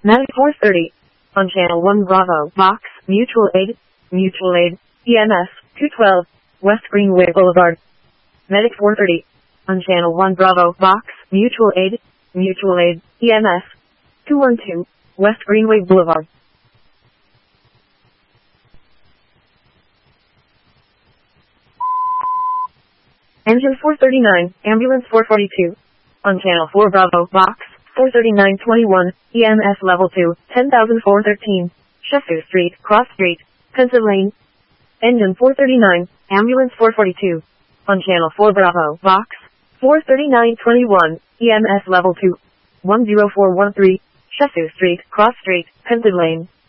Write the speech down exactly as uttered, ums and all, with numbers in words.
Medic four thirty. On channel one Bravo, Box, Mutual Aid, Mutual Aid, E M S, two twelve, West Greenway Boulevard. Medic four thirty. On channel one Bravo, Box, Mutual Aid, Mutual Aid, E M S, two twelve, West Greenway Boulevard. Engine four thirty-nine, Ambulance four forty-two. On channel four Bravo, Box, four thirty-nine twenty-one, E M S Level two, ten thousand four hundred thirteen, Sheffield Street, Cross Street, Pencil Lane. Engine four thirty-nine, Ambulance four forty-two. On channel four Bravo, Box, four thirty-nine twenty-one, E M S Level two, one zero four one three, Sheffield Street, Cross Street, Pencil Lane.